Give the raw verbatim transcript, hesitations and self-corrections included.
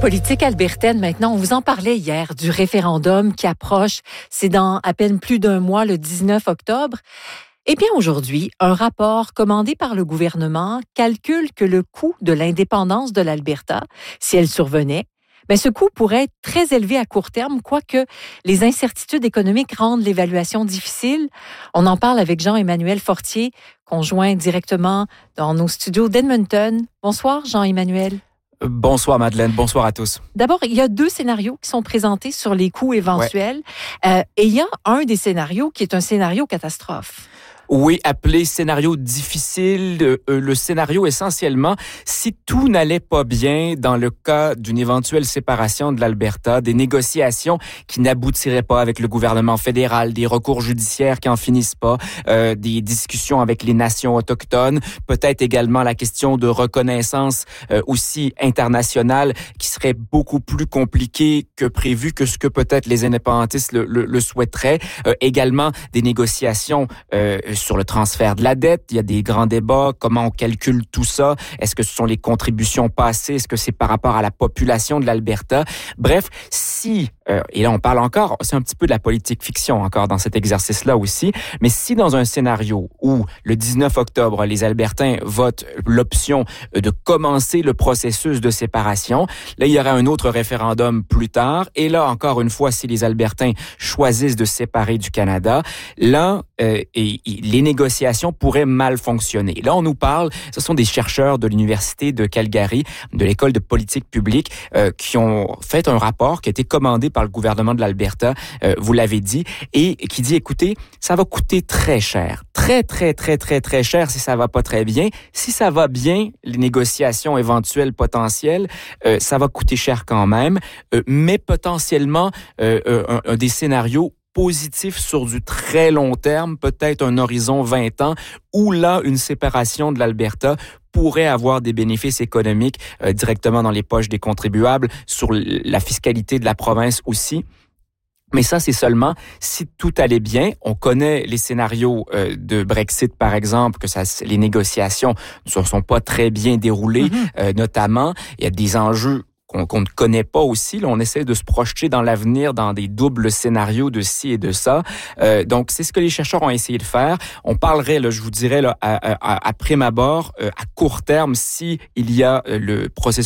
Politique albertaine maintenant, on vous en parlait hier du référendum qui approche. C'est dans à peine plus d'un mois, le dix-neuf octobre. Eh bien aujourd'hui, un rapport commandé par le gouvernement calcule que le coût de l'indépendance de l'Alberta, si elle survenait, bien, ce coût pourrait être très élevé à court terme, quoique les incertitudes économiques rendent l'évaluation difficile. On en parle avec Jean-Emmanuel Fortier, qu'on joint directement dans nos studios d'Edmonton. Bonsoir Jean-Emmanuel. Bonsoir Madeleine, bonsoir à tous. D'abord, il y a deux scénarios qui sont présentés sur les coûts éventuels. Ouais. Euh, et il y a un des scénarios qui est un scénario catastrophe. Oui, appelé scénario difficile, euh, le scénario essentiellement, si tout n'allait pas bien dans le cas d'une éventuelle séparation de l'Alberta, des négociations qui n'aboutiraient pas avec le gouvernement fédéral, des recours judiciaires qui en finissent pas, euh, des discussions avec les nations autochtones, peut-être également la question de reconnaissance euh, aussi internationale qui serait beaucoup plus compliquée que prévu, que ce que peut-être les indépendantistes le, le, le souhaiteraient. Euh, également des négociations euh, sur le transfert de la dette. Il y a des grands débats. Comment on calcule tout ça? Est-ce que ce sont les contributions passées? Est-ce que c'est par rapport à la population de l'Alberta? Bref, si, euh, et là on parle encore, c'est un petit peu de la politique fiction encore dans cet exercice-là aussi, mais si dans un scénario où le dix-neuf octobre, les Albertains votent l'option de commencer le processus de séparation, là il y aura un autre référendum plus tard, et là encore une fois, si les Albertains choisissent de se séparer du Canada, là, euh, et, et les négociations pourraient mal fonctionner. Là, on nous parle, ce sont des chercheurs de l'Université de Calgary, de l'École de politique publique, euh, qui ont fait un rapport qui a été commandé par le gouvernement de l'Alberta, euh, vous l'avez dit, et qui dit, écoutez, ça va coûter très cher, très, très, très, très, très cher si ça va pas très bien. Si ça va bien, les négociations éventuelles potentielles, euh, ça va coûter cher quand même, euh, mais potentiellement euh, un, un des scénarios positif sur du très long terme, peut-être un horizon vingt ans, où là, une séparation de l'Alberta pourrait avoir des bénéfices économiques euh, directement dans les poches des contribuables, sur la fiscalité de la province aussi. Mais ça, c'est seulement si tout allait bien. On connaît les scénarios euh, de Brexit, par exemple, que ça, les négociations ne se sont pas très bien déroulées, mm-hmm. euh, notamment. Il y a des enjeux qu'on, qu'on ne connaît pas aussi. Là, on essaie de se projeter dans l'avenir dans des doubles scénarios de ci et de ça. Euh, donc, c'est ce que les chercheurs ont essayé de faire. On parlerait, là, je vous dirais, là, à, à, à prime abord, euh, à court terme, si il y a euh, le processus